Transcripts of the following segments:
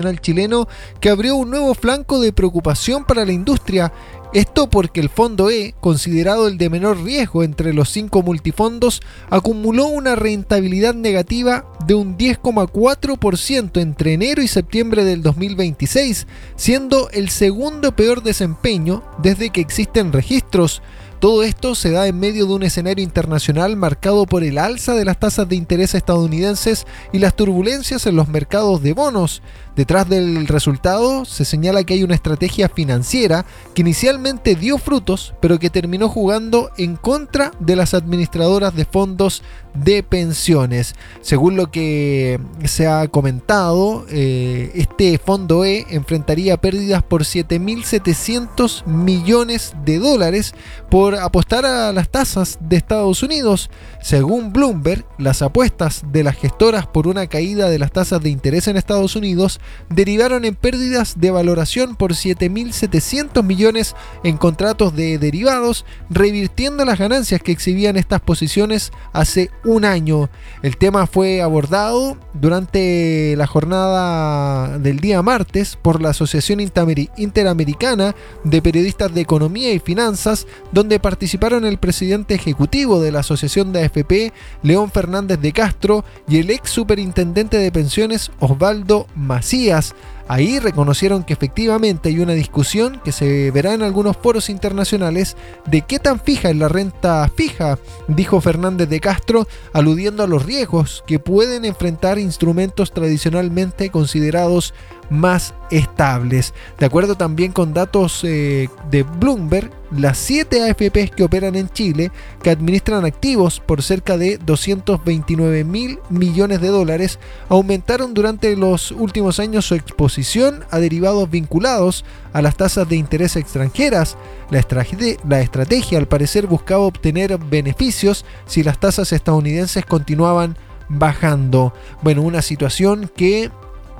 previsional chileno, que abrió un nuevo flanco de preocupación para la industria. Esto porque el Fondo E, considerado el de menor riesgo entre los 5 multifondos, acumuló una rentabilidad negativa de un 10,4% entre enero y septiembre del 2026, siendo el segundo peor desempeño desde que existen registros. Todo esto se da en medio de un escenario internacional marcado por el alza de las tasas de interés estadounidenses y las turbulencias en los mercados de bonos. Detrás del resultado se señala que hay una estrategia financiera que inicialmente dio frutos, pero que terminó jugando en contra de las administradoras de fondos de pensiones. Según lo que se ha comentado, este Fondo E enfrentaría pérdidas por $7.700 millones por apostar a las tasas de Estados Unidos. Según Bloomberg, las apuestas de las gestoras por una caída de las tasas de interés en Estados Unidos derivaron en pérdidas de valoración por $7.700 millones en contratos de derivados, revirtiendo las ganancias que exhibían estas posiciones hace un año. El tema fue abordado durante la jornada del día martes por la Asociación Interamericana de Periodistas de Economía y Finanzas, donde participaron el presidente ejecutivo de la Asociación de AFP, León Fernández de Castro, y el ex superintendente de pensiones, Osvaldo Macías. Ahí reconocieron que efectivamente hay una discusión que se verá en algunos foros internacionales de qué tan fija es la renta fija, dijo Fernández de Castro, aludiendo a los riesgos que pueden enfrentar instrumentos tradicionalmente considerados más estables. De acuerdo también con datos de Bloomberg, las 7 AFPs que operan en Chile, que administran activos por cerca de $229.000 millones, aumentaron durante los últimos años su exposición a derivados vinculados a las tasas de interés extranjeras. La estrategia, al parecer, buscaba obtener beneficios si las tasas estadounidenses continuaban bajando. Bueno, una situación que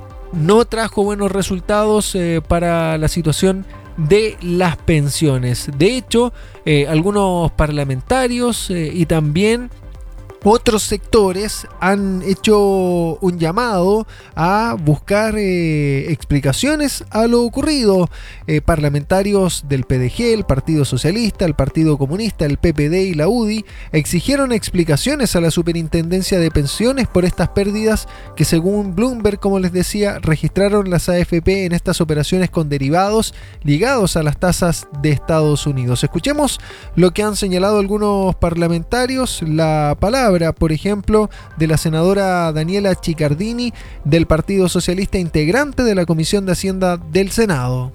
no trajo buenos resultados para la situación de las pensiones. De hecho, algunos parlamentarios y también otros sectores han hecho un llamado a buscar explicaciones a lo ocurrido. Parlamentarios del PDG, el Partido Socialista, el Partido Comunista, el PPD y la UDI exigieron explicaciones a la Superintendencia de Pensiones por estas pérdidas que, según Bloomberg, como les decía, registraron las AFP en estas operaciones con derivados ligados a las tasas de Estados Unidos. Escuchemos lo que han señalado algunos parlamentarios. La palabra, por ejemplo, de la senadora Daniela Chiccardini del Partido Socialista, integrante de la Comisión de Hacienda del Senado.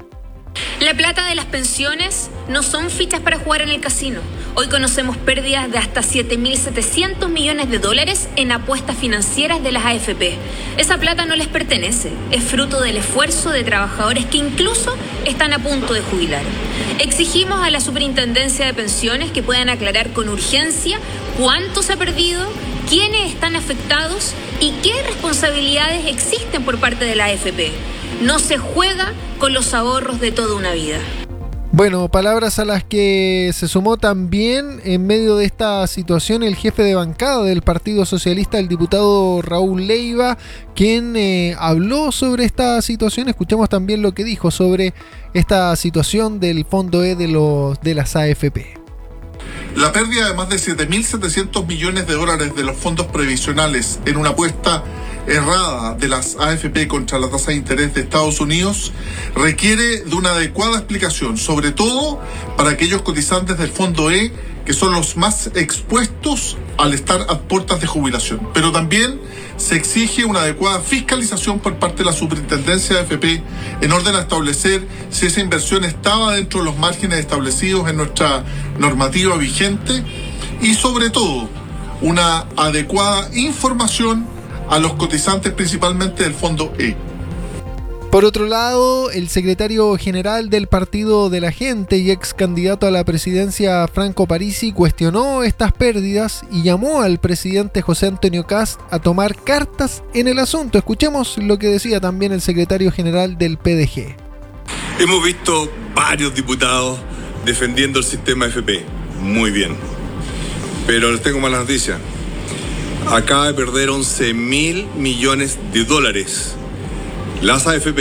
La plata de las pensiones no son fichas para jugar en el casino. Hoy conocemos pérdidas de hasta $7.700 millones en apuestas financieras de las AFP. Esa plata no les pertenece, es fruto del esfuerzo de trabajadores que incluso están a punto de jubilar. Exigimos a la Superintendencia de Pensiones que puedan aclarar con urgencia cuánto se ha perdido, quiénes están afectados y qué responsabilidades existen por parte de la AFP. No se juega con los ahorros de toda una vida. Bueno, palabras a las que se sumó también en medio de esta situación el jefe de bancada del Partido Socialista, el diputado Raúl Leiva, quien habló sobre esta situación. Escuchamos también lo que dijo sobre esta situación del Fondo E de las AFP. La pérdida de más de $7.700 millones de los fondos previsionales en una apuesta errada de las AFP contra la tasa de interés de Estados Unidos requiere de una adecuada explicación, sobre todo para aquellos cotizantes del Fondo E que son los más expuestos al estar a puertas de jubilación. Pero también se exige una adecuada fiscalización por parte de la Superintendencia de AFP en orden a establecer si esa inversión estaba dentro de los márgenes establecidos en nuestra normativa vigente y, sobre todo, una adecuada información a los cotizantes principalmente del Fondo E. Por otro lado, el secretario general del Partido de la Gente y ex candidato a la presidencia, Franco Parisi, cuestionó estas pérdidas y llamó al presidente José Antonio Kast a tomar cartas en el asunto. Escuchemos lo que decía también el secretario general del PDG. Hemos visto varios diputados defendiendo el sistema AFP. Muy bien. Pero les tengo malas noticias. Acaba de perder $11.000 millones. Las AFP